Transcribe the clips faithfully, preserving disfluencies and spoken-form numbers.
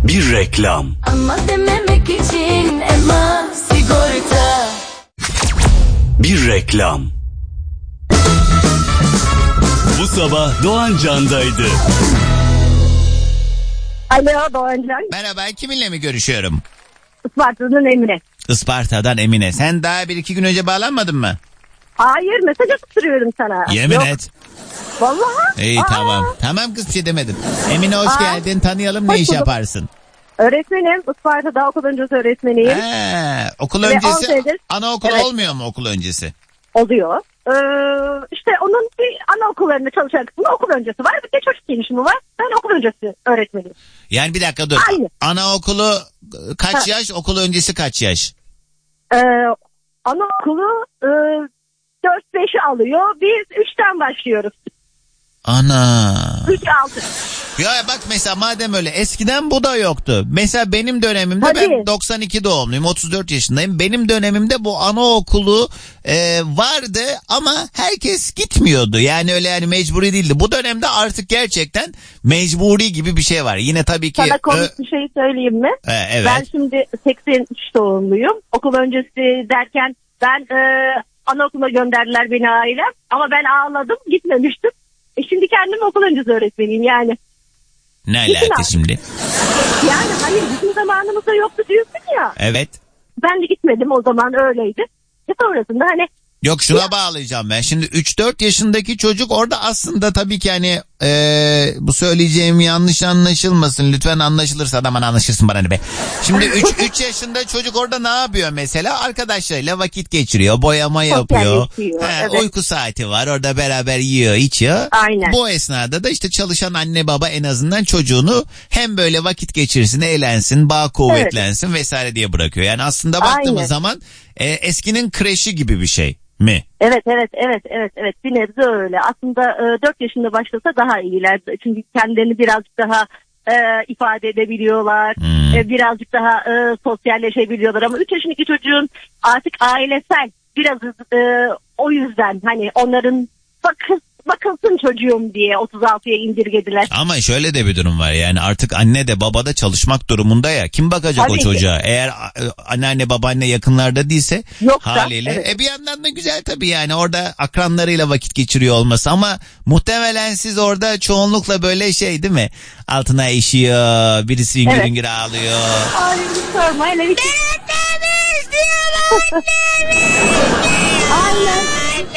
Bir reklam. Ama dememek için Ema Sigorta. Bir reklam. Bu sabah Doğan Can'daydı. Alo Doğan Can. Merhaba, kiminle mi görüşüyorum? Isparta'dan Emine. Isparta'dan Emine. Sen daha bir iki gün önce bağlanmadın mı? Hayır, mesaj atıyorum sana. Yemin Yok. et. Vallahi. İyi Aa. tamam. Tamam kız, bir şey demedim. Emine hoş Aa. geldin. Tanıyalım, ne Hoş iş bulduk. yaparsın? Öğretmenim. Isparta'da okul öncesi öğretmeniyim. He, okul Ve on öncesi senedir- anaokulu Evet. olmuyor mu okul öncesi? Oluyor. Ee, işte onun bir anaokullarında çalışan kısmında okul öncesi var. Bir de çocuk gelişimi var. Ben okul öncesi öğretmeniyim. Yani bir dakika dur. Aynı. Anaokulu kaç Ha. yaş, okul öncesi kaç yaş? Ee, anaokulu e, dört beşi alıyor. Biz üçten başlıyoruz. Ana. üç altı. Ya bak mesela madem öyle, eskiden bu da yoktu. Mesela benim dönemimde, Hadi. ben doksan iki doğumluyum, otuz dört yaşındayım. Benim dönemimde bu anaokulu e, vardı ama herkes gitmiyordu. Yani öyle yani mecburi değildi. Bu dönemde artık gerçekten mecburi gibi bir şey var. Yine tabii ki. Sana komik ö- bir şey söyleyeyim mi? e, evet. Ben şimdi seksen üç doğumluyum. Okul öncesi derken ben e, anaokuluna gönderdiler beni ailem. Ama ben ağladım, gitmemiştim. E şimdi kendim okul öncesi öğretmeniyim yani. Ne Gittin alaka abi. şimdi? Yani hayır, bizim zamanımızda yoktu diyorsun ya. Evet. Ben de gitmedim, o zaman öyleydi. E sonrasında hani Yok, şuna Ya. bağlayacağım ben. Şimdi üç dört yaşındaki çocuk orada aslında tabii ki hani eee, bu söyleyeceğim yanlış anlaşılmasın. Lütfen anlaşılırsa da bana anlaşırsın bana ne be. Şimdi üç yaşında çocuk orada ne yapıyor mesela? Arkadaşlarıyla vakit geçiriyor. Boyama yapıyor. Sosyalleşiyor, He, evet. Uyku saati var. Orada beraber yiyor, içiyor. Aynen. Bu esnada da işte çalışan anne baba en azından çocuğunu hem böyle vakit geçirsin, eğlensin, bağ kuvvetlensin vesaire diye bırakıyor. Yani aslında baktığımız Aynen. zaman e, eskinin kreşi gibi bir şey mi? evet evet evet evet evet bir nebze öyle. Aslında e, dört yaşında başlasa daha iyiler. Çünkü kendilerini birazcık daha e, ifade edebiliyorlar. Hmm. E, birazcık daha e, sosyalleşebiliyorlar. Ama üç yaşındaki çocuğun artık ailesel biraz e, o yüzden hani onların bakın bakılsın çocuğum diye otuz altıya indirgediler. Ama şöyle de bir durum var, yani artık anne de baba da çalışmak durumunda ya. Kim bakacak Tabii o ki. çocuğa? Eğer e, anneanne babaanne yakınlarda değilse Yoksa, haliyle. evet. E bir yandan da güzel tabii, yani orada akranlarıyla vakit geçiriyor olması, ama muhtemelen siz orada çoğunlukla böyle şey değil mi? Altına işiyor, birisi hüngür Evet. hüngür ağlıyor. Ay sorma hele bir şey. Aynen.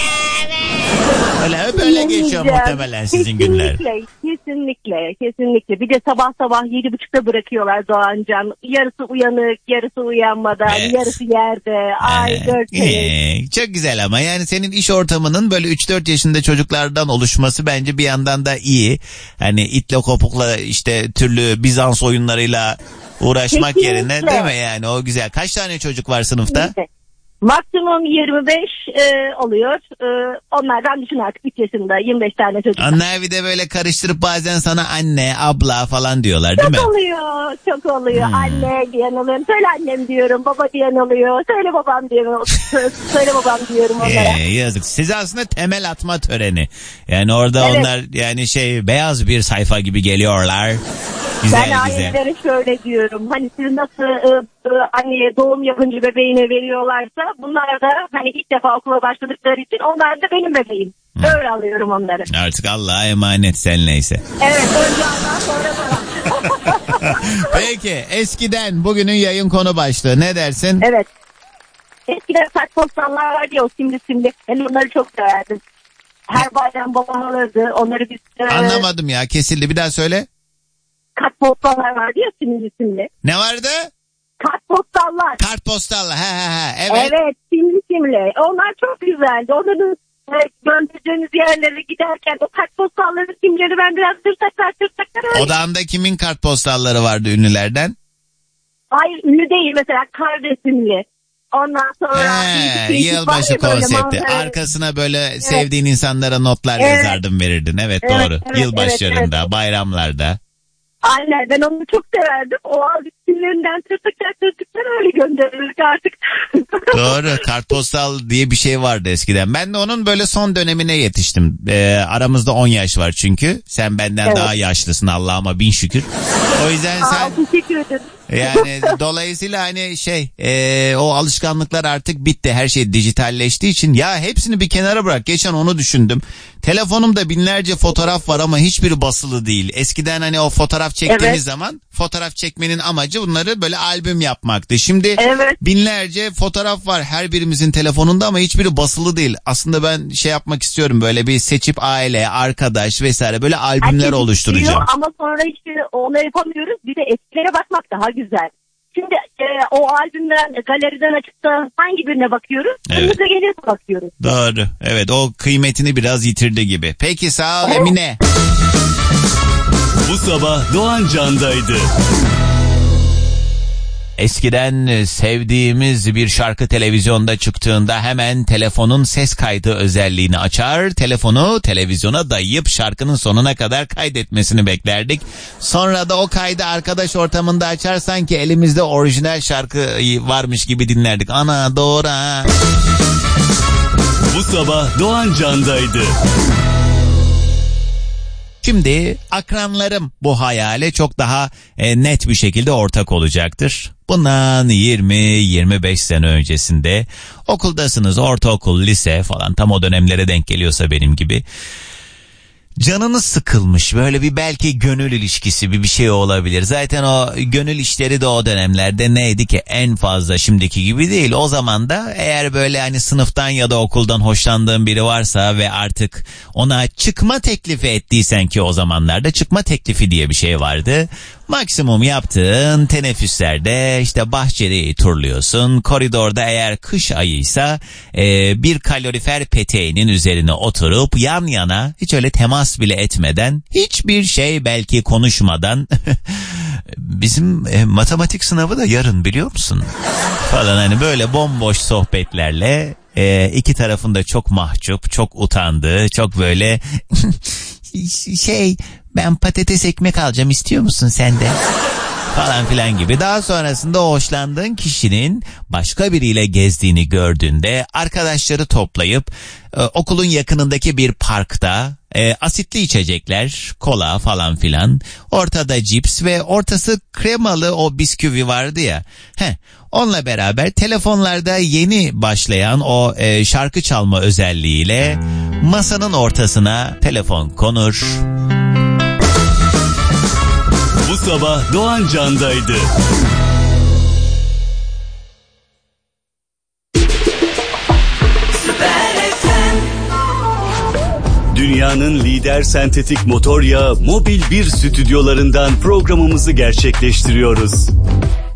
Öyle böyle geçiyor muhtemelen sizin günler. Kesinlikle, kesinlikle, kesinlikle. Bir de sabah sabah yedi buçukta bırakıyorlar Doğancan. Yarısı uyanık, yarısı uyanmadan, Evet. yarısı yerde. Ay Ee, dört sene. ee, çok güzel ama yani senin iş ortamının böyle üç dört yaşında çocuklardan oluşması bence bir yandan da iyi. Hani itle kopukla işte türlü Bizans oyunlarıyla uğraşmak Kesinlikle. yerine, değil mi yani, o güzel. Kaç tane çocuk var sınıfta? Maksimum yirmi beş e, oluyor. E, onlardan düşün artık üç yaşında yirmi beş tane çocuk. Onlar bir de böyle karıştırıp bazen sana anne, abla falan diyorlar, değil mi? Çok oluyor, çok oluyor. Hmm. Anne diyen oluyor. Söyle annem diyorum, baba diyen oluyor. Söyle babam diyorum, söyle babam diyorum onlara. Ee, yazık. Size aslında temel atma töreni. Yani orada Evet. onlar yani şey, beyaz bir sayfa gibi geliyorlar. Güzel Ben güzel. ailelere şöyle diyorum. Hani siz nasıl e, e, anneye doğum yapınca bebeğine veriyorlarsa bunlar da hani ilk defa okula başladıkları için onlar da benim bebeğim. Öyle alıyorum onları. Artık Allah'a emanet, sen neyse. Evet, önce Allah sonra bana. Peki eskiden, bugünün yayın konu başlığı ne dersin? Evet. Eskiden saç postallar vardı ya, o simli simli. Ben onları çok severdim. Her bayram babam alırdı. Onları biz... E, Anlamadım ya, kesildi, bir daha söyle. Kartpostallar vardı ya, simli simli. Ne vardı? Kartpostallar. Kartpostal. He he he. Evet. Evet, simli simli. Onlar çok güzeldi. Onların e, göndereceğiniz yerlere giderken o kartpostalların simleri ben biraz tırtaklar tırtaklar öyle. Odağında kimin kartpostalları vardı ünlülerden? Hayır, ünlü değil, mesela kar resimli. Ondan sonra... He, bir- bir- yılbaşı var ya böyle konsepti. manzara- Arkasına böyle sevdiğin insanlara notlar Evet. yazardın, verirdin. Evet, Evet, doğru. evet, Yılbaşlarında, evet, evet. bayramlarda. Aynen, ben onu çok severdim. O al isimlerinden tırtıklar tırtıklar öyle gönderirdik artık. Doğru, kartpostal diye bir şey vardı eskiden. Ben de onun böyle son dönemine yetiştim. Ee, aramızda on yaş var çünkü. Sen benden Evet. daha yaşlısın Allah'ıma bin şükür. O yüzden sen... Aa, teşekkür ederim. Yani dolayısıyla hani şey e, o alışkanlıklar artık bitti. Her şey dijitalleştiği için ya hepsini bir kenara bırak. Geçen onu düşündüm. Telefonumda binlerce fotoğraf var ama hiçbiri basılı değil. Eskiden hani o fotoğraf çektiğimiz Evet. zaman fotoğraf çekmenin amacı bunları böyle albüm yapmaktı. Şimdi Evet. binlerce fotoğraf var her birimizin telefonunda ama hiçbiri basılı değil. Aslında ben şey yapmak istiyorum, böyle bir seçip aile, arkadaş vesaire böyle albümler Herkes oluşturacağım. istiyor Ama sonra hiç onu yapamıyoruz. Bir de eskilere bakmak daha güzel. Şimdi e, o albümden, galeriden açıp da hangi birine bakıyoruz? Evet. Önümüze gelirse bakıyoruz. Doğru. Evet, o kıymetini biraz yitirdi gibi. Peki sağ ol Emine. Bu sabah Doğan Can'daydı. Eskiden sevdiğimiz bir şarkı televizyonda çıktığında hemen telefonun ses kaydı özelliğini açar, telefonu televizyona dayayıp şarkının sonuna kadar kaydetmesini beklerdik. Sonra da o kaydı arkadaş ortamında açar, sanki elimizde orijinal şarkı varmış gibi dinlerdik. Ana doğru ha. Bu sabah Doğan Can'daydı. Şimdi akranlarım bu hayale çok daha e, net bir şekilde ortak olacaktır. Bundan yirmi yirmi beş sene öncesinde okuldasınız, ortaokul, lise falan, tam o dönemlere denk geliyorsa benim gibi. Canınız sıkılmış, böyle bir belki gönül ilişkisi bir bir şey olabilir. Zaten o gönül işleri de o dönemlerde neydi ki, en fazla şimdiki gibi değil. O zaman da eğer böyle hani sınıftan ya da okuldan hoşlandığın biri varsa ve artık ona çıkma teklifi ettiysen, ki o zamanlarda çıkma teklifi diye bir şey vardı. Maksimum yaptığın teneffüslerde işte bahçeyi turluyorsun. Koridorda eğer kış ayıysa e, bir kalorifer peteğinin üzerine oturup yan yana, hiç öyle temas bile etmeden, hiçbir şey belki konuşmadan bizim e, matematik sınavı da yarın biliyor musun? Falan, hani böyle bomboş sohbetlerle e, iki tarafında çok mahcup, çok utandığı, çok böyle şey, ben patates ekmek alacağım, istiyor musun sen de? Falan filan gibi. Daha sonrasında o hoşlandığın kişinin başka biriyle gezdiğini gördüğünde arkadaşları toplayıp e, okulun yakınındaki bir parkta e, asitli içecekler, kola falan filan, ortada cips ve ortası kremalı o bisküvi vardı ya. Heh, onunla beraber telefonlarda yeni başlayan o e, şarkı çalma özelliğiyle masanın ortasına telefon konur. Bu sabah Doğan Can'daydı. Dünyanın lider sentetik motor yağı Mobil bir stüdyolarından programımızı gerçekleştiriyoruz.